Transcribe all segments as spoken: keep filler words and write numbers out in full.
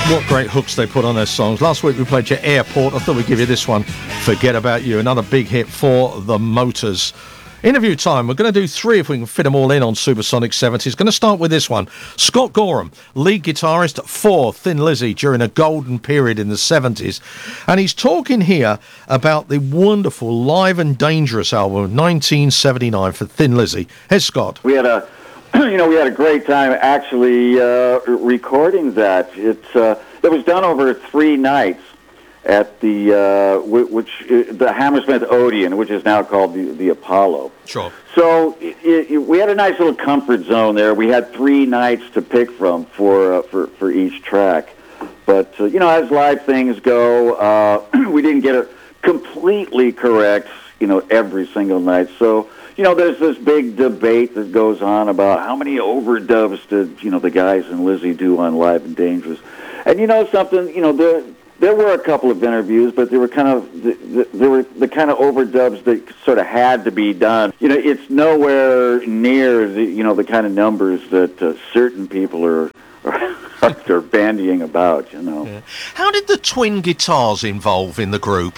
What great hooks they put on their songs. Last week we played your Airport. I thought we'd give you this one, Forget About You, another big hit for the Motors. Interview time. We're going to do three if we can fit them all in on Supersonic seventies. Going to start with this one. Scott Gorham, lead guitarist for Thin Lizzy during a golden period in the seventies. And he's talking here about the wonderful Live and Dangerous album of nineteen seventy-nine for Thin Lizzy. Here's Scott. We had a, you know, we had a great time actually uh, recording that. It, uh, it was done over three nights at the uh, which uh, the Hammersmith Odeon, which is now called the, the Apollo. Sure. So it, it, we had a nice little comfort zone there. We had three nights to pick from for uh, for for each track. But uh, you know, as live things go, uh, we didn't get it completely correct, you know, every single night. So you know, there's this big debate that goes on about how many overdubs did you know the guys in Lizzy do on Live and Dangerous. And you know something, you know the. There were a couple of interviews, but they were kind of the, the, they were the kind of overdubs that sort of had to be done. You know, it's nowhere near the you know the kind of numbers that uh, certain people are are, are bandying about. You know. Yeah. How did the twin guitars involve in the group?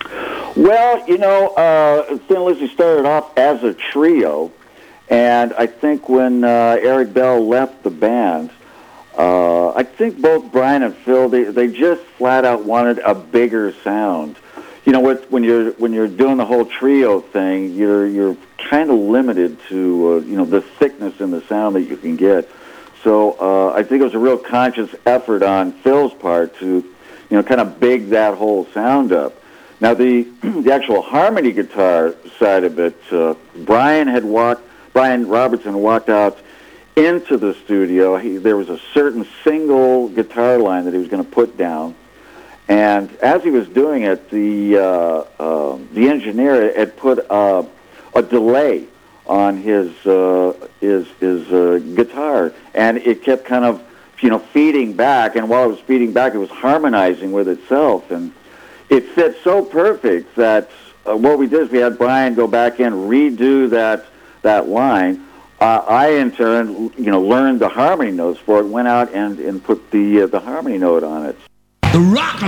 Well, you know, uh, Thin Lizzy started off as a trio, and I think when uh, Eric Bell left the band. Uh, I think both Brian and Phil, they, they just flat out wanted a bigger sound. You know, with, when you're when you're doing the whole trio thing, you're you're kind of limited to uh, you know the thickness in the sound that you can get. So uh, I think it was a real conscious effort on Phil's part to you know kind of big that whole sound up. Now the the actual harmony guitar side of it, uh, Brian had walked Brian Robertson walked out into the studio. He, there was a certain single guitar line that he was going to put down, and as he was doing it, the uh, uh, the engineer had put uh, a delay on his uh, his his uh, guitar, and it kept kind of you know feeding back. And while it was feeding back, it was harmonizing with itself, and it fit so perfect that uh, what we did is we had Brian go back in, redo that that line. Uh, I, in turn, you know, learned the harmony notes for it, went out and, and put the uh, the harmony note on it. The rock